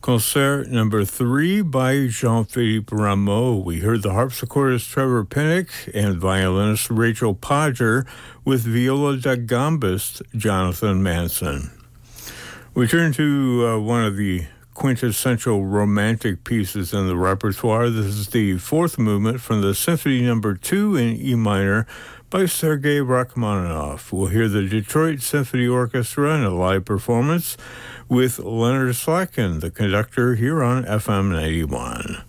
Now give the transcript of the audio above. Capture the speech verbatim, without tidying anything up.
Concert number three by Jean-Philippe Rameau. We heard the harpsichordist Trevor Pinnock and violinist Rachel Podger with viola da gambist Jonathan Manson. We turn to uh, one of the quintessential romantic pieces in the repertoire. This is the fourth movement from the Symphony Number Two in E minor by Sergei Rachmaninoff. We'll hear the Detroit Symphony Orchestra in a live performance with Leonard Slatkin, the conductor, here on F M ninety-one.